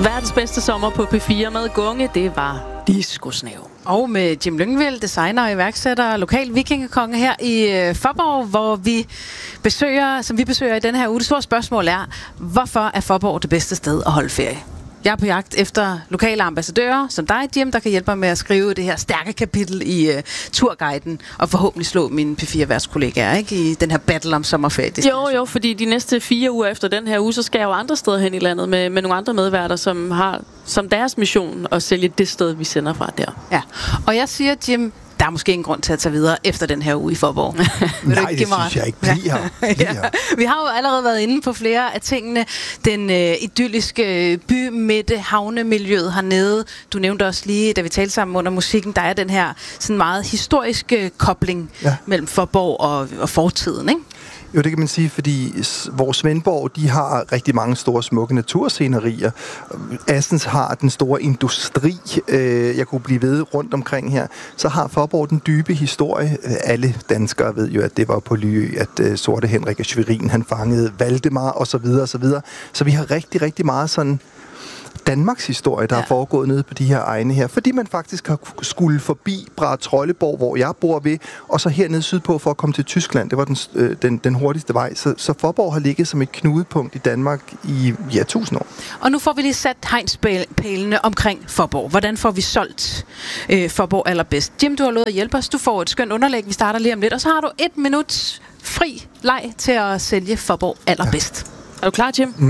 Verdens bedste sommer på P4 med Gunge, det var Disco-snæv. Og med Jim Lyngvild, designer og iværksætter, lokal vikingekonge her i Faaborg, hvor vi besøger i denne her uge. Det store spørgsmål er, hvorfor er Faaborg det bedste sted at holde ferie? Jeg er på jagt efter lokale ambassadører, som dig, Jim, der kan hjælpe mig med at skrive det her stærke kapitel i turguiden, og forhåbentlig slå mine P4-værtskollegaer, ikke? I den her battle om sommerferie. Jo, fordi de næste 4 uger efter den her uge, så skal jeg jo andre steder hen i landet med nogle andre medværter, som har som deres mission at sælge det sted, vi sender fra der. Ja, og jeg siger, Jim, der er måske ingen grund til at tage videre efter den her uge i Faaborg. Nej, det synes jeg ikke. Bliv her. Vi har jo allerede været inde på flere af tingene. Den idylliske bymidte, havnemiljøet hernede. Du nævnte også lige, da vi talte sammen under musikken, der er den her sådan meget historiske kobling mellem Faaborg og fortiden, ikke? Jo, det kan man sige, fordi vores Svendborg, de har rigtig mange store, smukke naturscenerier. Assens har den store industri, jeg kunne blive ved rundt omkring her. Så har Faaborg den dybe historie. Alle danskere ved jo, at det var på Lyø, at Sorte Henrik og Schwerin, han fangede Valdemar og så videre, og så videre. Så vi har rigtig, rigtig meget sådan Danmarks historie, der er foregået nede på de her egne her, fordi man faktisk har skulle forbi Brahetrolleborg, hvor jeg bor ved, og så hernede sydpå for at komme til Tyskland. Det var den hurtigste vej. Så Faaborg har ligget som et knudepunkt i Danmark i 1000 år. Og nu får vi lige sat hegnspælene omkring Faaborg. Hvordan får vi solgt Faaborg allerbedst? Jim, du har lovet at hjælpe os. Du får et skønt underlæg. Vi starter lige om lidt, og så har du 1 minut fri leg til at sælge Faaborg allerbedst. Er du klar, Jim?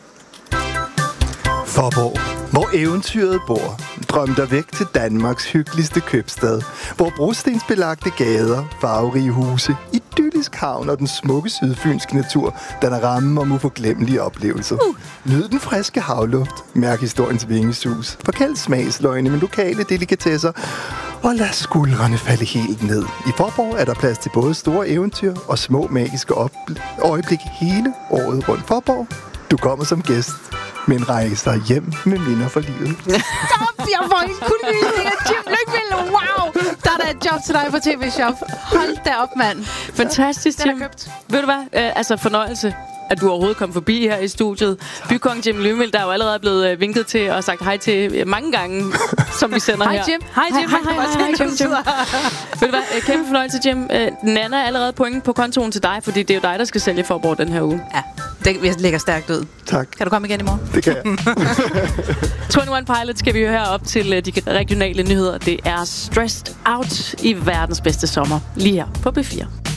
Faaborg, hvor eventyret bor. Drøm dig væk til Danmarks hyggeligste købstad. Hvor brostensbelagte gader, farverige huse, idyllisk havn og den smukke sydfynske natur, der er rammen om uforglemmelige oplevelser. Nyd den friske havluft, mærk historiens vingesus, forkald smagsløgne med lokale delikatesser, og lad skuldrene falde helt ned. I Faaborg er der plads til både store eventyr og små magiske øjeblik hele året rundt. Faaborg, du kommer som gæst, men rejser hjem med minder for livet. Stop! Jeg får en kuldegysning af Jim Lyngvild. Wow! Der er et job til dig på TV-shop. Hold da op, mand. Fantastisk, Jim. Ved du hvad? Fornøjelse, at du overhovedet kom forbi her i studiet. Bykong Jim Lyngvild, der er jo allerede blevet vinket til og sagt hej til mange gange, som vi sender her. Hej, Jim. Hej, Jim. Hej, Jim. Ved du hvad? Kæmpe fornøjelse, Jim. Nana er allerede point på kontoen til dig, fordi det er jo dig, der skal sælge Faaborg den her uge. Ja. Det ligger stærkt ud. Tak. Kan du komme igen i morgen? Det kan jeg. 21 Pilots skal vi jo her op til de regionale nyheder. Det er Stressed Out i verdens bedste sommer. Lige her på B4.